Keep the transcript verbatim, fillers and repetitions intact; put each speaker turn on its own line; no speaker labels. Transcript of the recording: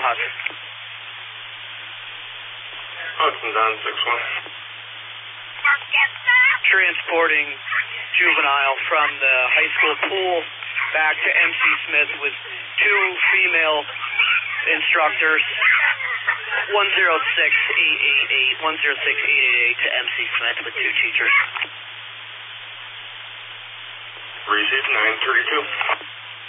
Hudson.
Hudson's on six one.
Transporting juvenile from the high school pool back to M C Smith with two female instructors. one zero six eight eight eight, one zero six eight eight eight to M C Smith with two teachers.
Receive nine thirty-two.